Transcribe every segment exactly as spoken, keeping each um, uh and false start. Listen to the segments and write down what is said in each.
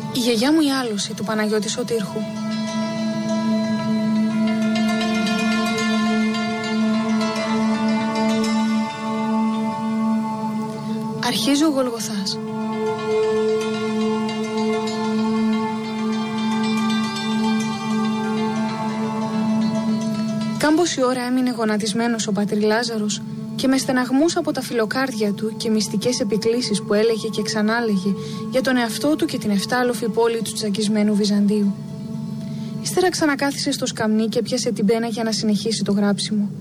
Η γιαγιά μου η άλωση του Παναγιώτη Σωτήρχου. Αρχίζει ο Γολγοθάς. Κάμποση ώρα έμεινε γονατισμένος ο πατρί Λάζαρος και με στεναγμούς από τα φιλοκάρδια του και μυστικές επικλήσεις που έλεγε και ξανάλεγε για τον εαυτό του και την εφτάλοφη πόλη του τσακισμένου Βυζαντίου. Ύστερα ξανακάθισε στο σκαμνί και πιάσε την πένα για να συνεχίσει το γράψιμο.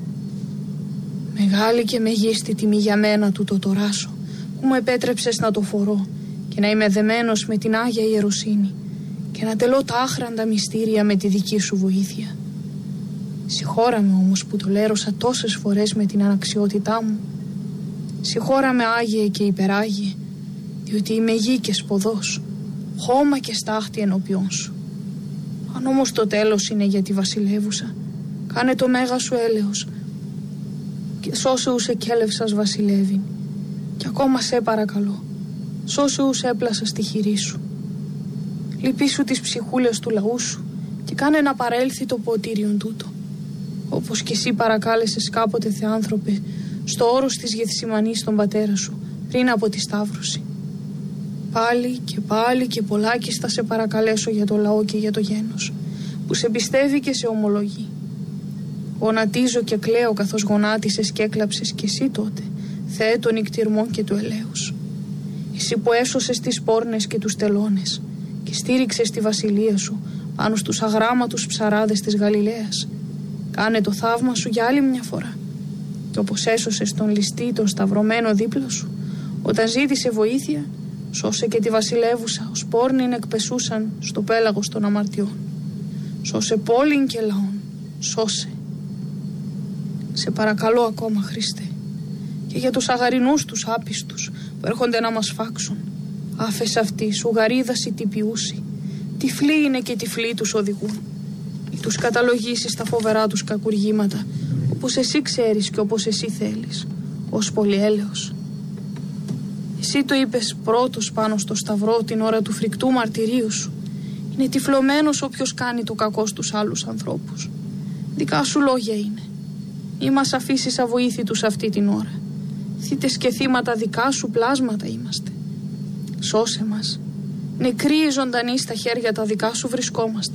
Μεγάλη και μεγίστη τιμή για μένα του το τοράσω, που μου επέτρεψες να το φορώ και να είμαι δεμένος με την Άγια Ιεροσύνη και να τελώ τα άχραντα μυστήρια με τη δική σου βοήθεια. Συγχώραμε όμως που το λέρωσα τόσες φορές με την αναξιότητά μου. Συγχώραμε Άγιε και υπεράγιε, διότι είμαι γη και σποδός, χώμα και στάχτη ενώπιόν σου. Αν όμως το τέλος είναι για τη βασιλεύουσα, κάνε το μέγα σου έλεος και σώσε ους εκέλευσας βασιλεύειν. Και ακόμα σε παρακαλώ, σώσε ους έπλασα στη χειρή σου. Λυπήσου τις ψυχούλες του λαού σου και κάνε να παρέλθει το ποτήριον τούτο, όπως κι εσύ παρακάλεσες κάποτε θεάνθρωπε στο όρος της Γεθσιμανής τον πατέρα σου πριν από τη Σταύρωση. Πάλι και πάλι και πολλάκις θα σε παρακαλέσω για το λαό και για το γένος που σε πιστεύει και σε ομολογεί. Γονατίζω και κλαίω καθώς γονάτισες και έκλαψες κι εσύ τότε, Θεέ των νικτυρμών και του ελέους. Εσύ που έσωσες τις πόρνες και τους τελώνες και στήριξες τη βασιλεία σου πάνω στους αγράμματους ψαράδες της Γαλιλαίας, κάνε το θαύμα σου για άλλη μια φορά. Και όπως έσωσες τον ληστή τον σταυρωμένο δίπλα σου, όταν ζήτησε βοήθεια, σώσε και τη βασιλεύουσα ως πόρνην εκπεσούσαν στο πέλαγος των αμαρτιών. Σώσε πόλην και λαών, σώσε. Σε παρακαλώ ακόμα, Χριστέ, και για τους αγαρινούς τους άπιστους που έρχονται να μας φάξουν. Άφες αυτοί σου γαρίδαση τυπιούσι, τυφλοί είναι και τυφλοί τους οδηγούν. Ή τους καταλογίσεις τα φοβερά τους κακουργήματα, όπως εσύ ξέρεις και όπως εσύ θέλεις, ως πολυέλεος. Εσύ το είπες πρώτος πάνω στο σταυρό την ώρα του φρικτού μαρτυρίου σου. Είναι τυφλωμένος όποιος κάνει το κακό στους άλλους ανθρώπους. Δικά σου λόγια είναι. Μη μας αφήσεις αβοήθητους αυτή την ώρα. Θύτες και θύματα δικά σου πλάσματα είμαστε. Σώσε μας. Νεκροί ή ζωντανοί στα χέρια τα δικά σου βρισκόμαστε.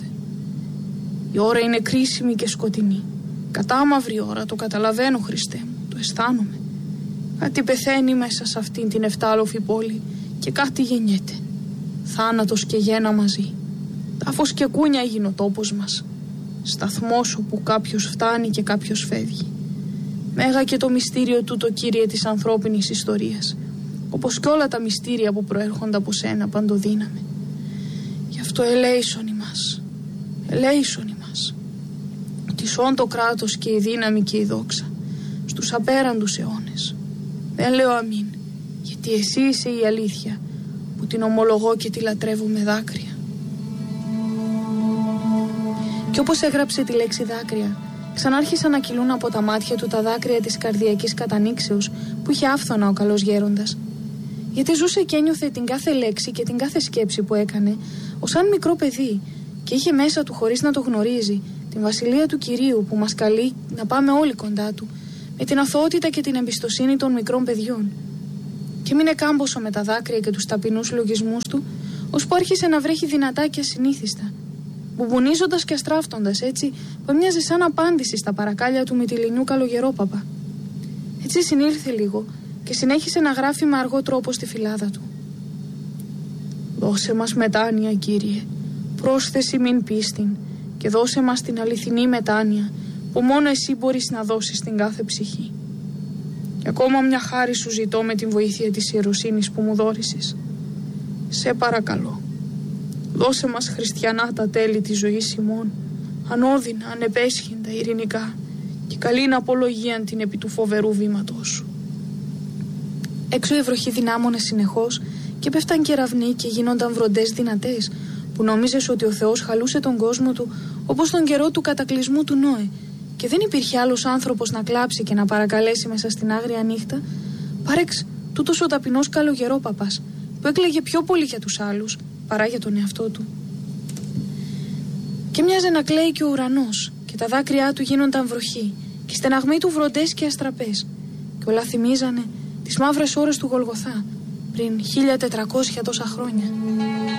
Η ώρα είναι κρίσιμη και σκοτεινή. Κατάμαυρη ώρα, το καταλαβαίνω, Χριστέ μου, το αισθάνομαι. Κάτι πεθαίνει μέσα σε αυτήν την εφτάλοφη πόλη και κάτι γεννιέται. Θάνατος και γένα μαζί. Τάφος και κούνια έγινε ο τόπος μας. Σταθμός όπου κάποιος φτάνει και κάποιος φεύγει. Μέγα και το μυστήριο τούτο, Κύριε, της ανθρώπινης ιστορίας, όπως και όλα τα μυστήρια που προέρχονται από σένα παντοδύναμε. Γι' αυτό ελέησον ημάς, ελέησον ημάς. Τισόν το κράτος και η δύναμη και η δόξα στους απέραντους αιώνες. Δεν λέω αμήν, γιατί εσύ είσαι η αλήθεια που την ομολογώ και τη λατρεύω με δάκρυα. Και όπως έγραψε τη λέξη δάκρυα, ξανάρχισαν να κυλούν από τα μάτια του τα δάκρυα της καρδιακής κατανήξεως που είχε άφθονα ο καλός γέροντας. Γιατί ζούσε και ένιωθε την κάθε λέξη και την κάθε σκέψη που έκανε ως σαν μικρό παιδί και είχε μέσα του, χωρίς να το γνωρίζει, την βασιλεία του Κυρίου που μας καλεί να πάμε όλοι κοντά του, με την αθωότητα και την εμπιστοσύνη των μικρών παιδιών. Και μείνε κάμποσο με τα δάκρυα και τους ταπεινούς λογισμούς του, ώσπου άρχισε να βρέχει δυνατά και ασυνήθιστα, μπουμπουνίζοντας και αστράφτοντας έτσι που έμοιαζε σαν απάντηση στα παρακάλια του Μυτιληνιού καλογερόπαπα. Έτσι συνήλθε λίγο και συνέχισε να γράφει με αργό τρόπο στη φυλάδα του. «Δώσε μας μετάνοια, Κύριε, πρόσθεση μην πίστην, και δώσε μας την αληθινή μετάνοια που μόνο εσύ μπορείς να δώσεις στην κάθε ψυχή. Και ακόμα μια χάρη σου ζητώ με την βοήθεια της ιεροσύνης που μου δώρισες. Σε παρακαλώ, δώσε μας χριστιανά τα τέλη της ζωής ημών, ανώδυνα, ανεπέσχυντα, ειρηνικά, και καλήν απολογίαν την επί του φοβερού βήματός σου». Έξω οι βροχοί δυνάμωνε συνεχώς και πέφταν κεραυνοί και γίνονταν βροντές δυνατές, που νόμιζες ότι ο Θεός χαλούσε τον κόσμο του όπως τον καιρό του κατακλυσμού του Νόε, και δεν υπήρχε άλλος άνθρωπος να κλάψει και να παρακαλέσει μέσα στην άγρια νύχτα, παρέξ τούτος ο ταπεινός καλογερόπαπας, που έκλαιγε πιο πολύ για τους άλλους παρά για τον εαυτό του. Και μοιάζε να κλαίει και ο ουρανός και τα δάκρυά του γίνονταν βροχή και οι στεναγμοί του βροντές και αστραπές και όλα θυμίζανε τις μαύρες ώρες του Γολγοθά πριν χίλια τετρακόσια τόσα χρόνια.